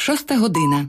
6 година.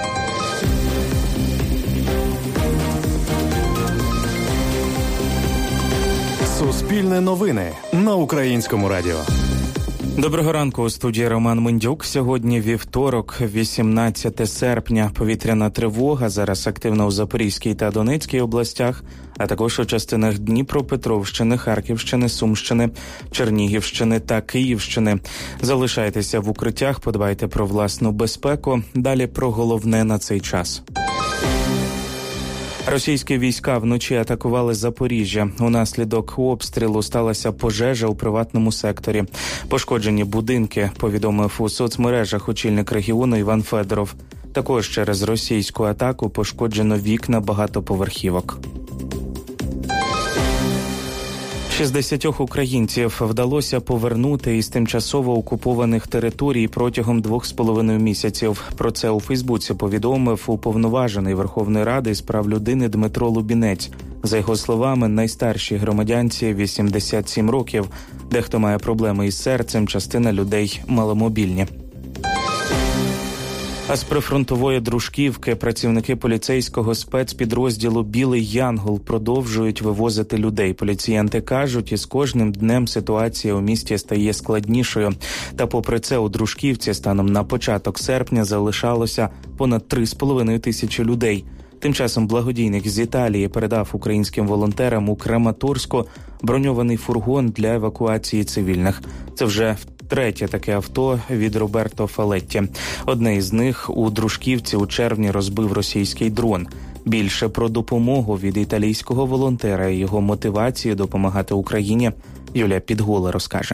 Суспільне новини на Українському радіо. Доброго ранку, у студії Роман Мендюк. Сьогодні вівторок, 18 серпня. Повітряна тривога зараз активна у Запорізькій та Донецькій областях, а також у частинах Дніпропетровщини, Харківщини, Сумщини, Чернігівщини та Київщини. Залишайтеся в укриттях, подбайте про власну безпеку. Далі про головне на цей час. Російські війська вночі атакували Запоріжжя. Унаслідок обстрілу сталася пожежа у приватному секторі. Пошкоджені будинки, повідомив у соцмережах очільник регіону Іван Федоров. Також через російську атаку пошкоджено вікна багатоповерхівок. 60 українців вдалося повернути із тимчасово окупованих територій протягом 2,5 місяців. Про це у Фейсбуці повідомив уповноважений Верховної Ради з прав людини Дмитро Лубінець. За його словами, найстаршій громадянці 87 років. Дехто має проблеми із серцем, частина людей маломобільні. А з прифронтової Дружківки працівники поліцейського спецпідрозділу «Білий Янгол» продовжують вивозити людей. Поліціянти кажуть, із кожним днем ситуація у місті стає складнішою. Та попри це у Дружківці станом на початок серпня залишалося понад 3,5 тисячі людей. Тим часом благодійник з Італії передав українським волонтерам у Краматорську броньований фургон для евакуації цивільних. Це вже третє таке авто від Роберто Фалетті. Одне із них у Дружківці у червні розбив російський дрон. Більше про допомогу від італійського волонтера і його мотивацію допомагати Україні Юлія Підгола розкаже.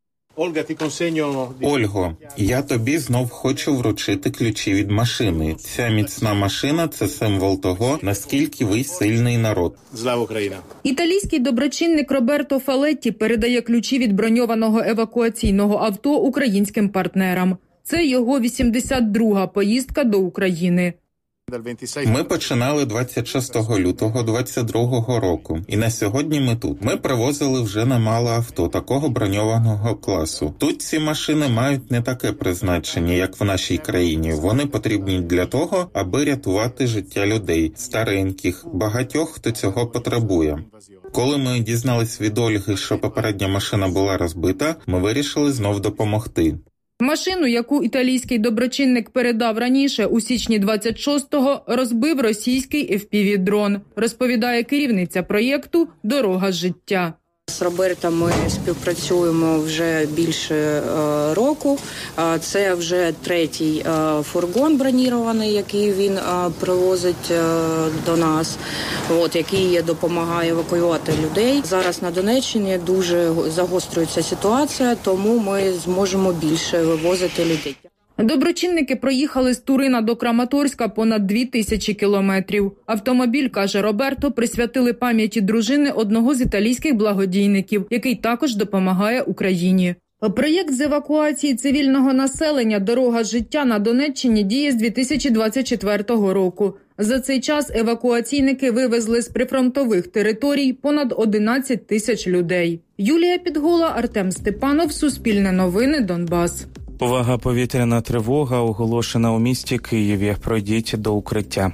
Ольго, я тобі знов хочу вручити ключі від машини. Ця міцна машина – це символ того, наскільки ви сильний народ. Слава Україна! Італійський доброчинник Роберто Фалетті передає ключі від броньованого евакуаційного авто українським партнерам. Це його 82-га поїздка до України. Ми починали 26 лютого 22-го року. І на сьогодні ми тут. Ми привозили вже немало авто такого броньованого класу. Тут ці машини мають не таке призначення, як в нашій країні. Вони потрібні для того, аби рятувати життя людей, стареньких, багатьох, хто цього потребує. Коли ми дізнались від Ольги, що попередня машина була розбита, ми вирішили знов допомогти. Машину, яку італійський доброчинник передав раніше, у січні 26-го, розбив російський FPV-дрон, розповідає керівниця проєкту «Дорога життя». З Робертом ми співпрацюємо вже більше року. Це вже третій фургон бронірований, який він привозить до нас, який допомагає евакуювати людей. Зараз на Донеччині дуже загострюється ситуація, тому ми зможемо більше вивозити людей. Доброчинники проїхали з Турина до Краматорська понад 2000 кілометрів. Автомобіль, каже Роберто, присвятили пам'яті дружини одного з італійських благодійників, який також допомагає Україні. Проєкт з евакуації цивільного населення «Дорога життя» на Донеччині діє з 2024 року. За цей час евакуаційники вивезли з прифронтових територій понад 11 тисяч людей. Юлія Підгола, Артем Степанов, Суспільне новини, Донбас. Увага, повітряна тривога оголошена у місті Києві. Пройдіть до укриття.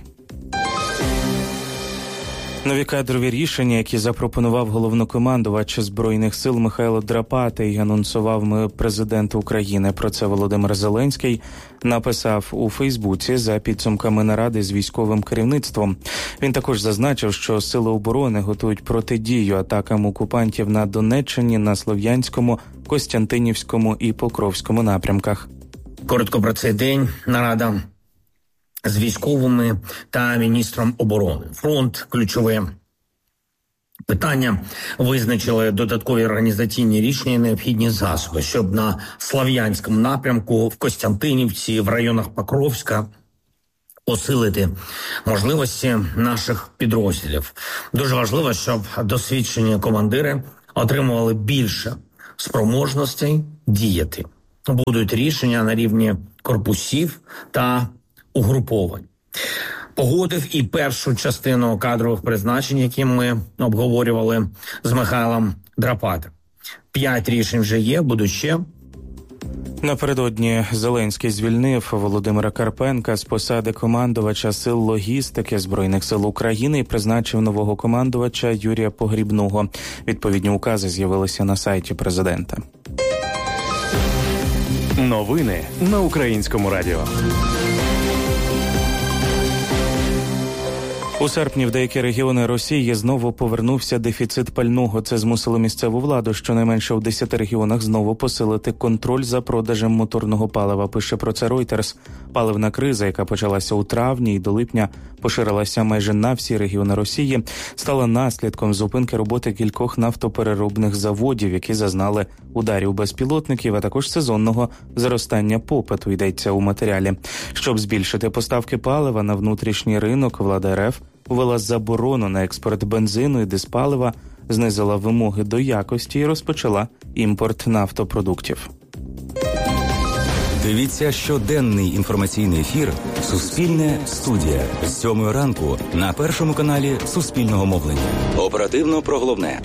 Нові кадрові рішення, які запропонував головнокомандувач Збройних сил Михайло Драпатий, анонсував президент України. Про це Володимир Зеленський написав у Фейсбуці за підсумками наради з військовим керівництвом. Він також зазначив, що Сили оборони готують протидію атакам окупантів на Донеччині, на Слов'янському, Костянтинівському і Покровському напрямках. Коротко про цей день. Нарада з військовими та міністром оборони. Фронт – ключове питання. Визначили додаткові організаційні рішення і необхідні засоби, щоб на Слов'янському напрямку, в Костянтинівці, в районах Покровська посилити можливості наших підрозділів. Дуже важливо, щоб досвідчені командири отримували більше спроможностей діяти. Будуть рішення на рівні корпусів та угруповань. Погодив і першу частину кадрових призначень, які ми обговорювали з Михайлом Драпатим. 5 рішень вже є, будуть ще. Напередодні Зеленський звільнив Володимира Карпенка з посади командувача сил логістики Збройних сил України і призначив нового командувача Юрія Погрібного. Відповідні укази з'явилися на сайті президента. Новини на Українському радіо. У серпні в деякі регіони Росії знову повернувся дефіцит пального. Це змусило місцеву владу щонайменше у 10 регіонах знову посилити контроль за продажем моторного палива. Пише про це Reuters. Паливна криза, яка почалася у травні і до липня поширилася майже на всі регіони Росії, стала наслідком зупинки роботи кількох нафтопереробних заводів, які зазнали ударів безпілотників, а також сезонного зростання попиту, йдеться у матеріалі. Щоб збільшити поставки палива на внутрішній ринок, влада РФ ввела заборону на експорт бензину і диспалива, знизила вимоги до якості і розпочала імпорт нафтопродуктів. Дивіться щоденний інформаційний ефір «Суспільне студія» з 7 ранку на Першому каналі Суспільного мовлення. Оперативно про головне.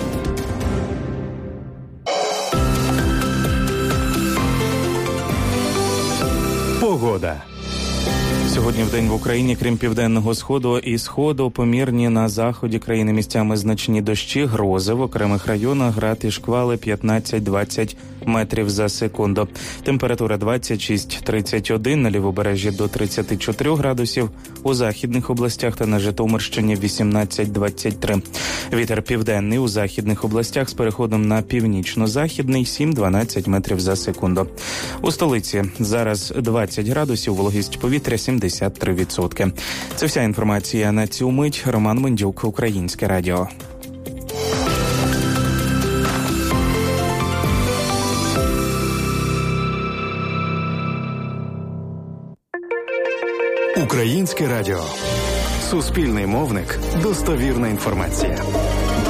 Погода. Сьогодні вдень в Україні, крім південного сходу і сходу, помірні на заході країни місцями значні дощі, грози, в окремих районах град і шквали 15-20 метрів за секунду. Температура 26-31, на лівобережжі до 34 градусів, у західних областях та на Житомирщині 18-23. Вітер південний у західних областях з переходом на північно-західний 7-12 метрів за секунду. У столиці зараз 20 градусів, вологість повітря 73%. Це вся інформація на цю мить. Роман Мендюк, Українське радіо. Українське радіо. Суспільний мовник. Достовірна інформація.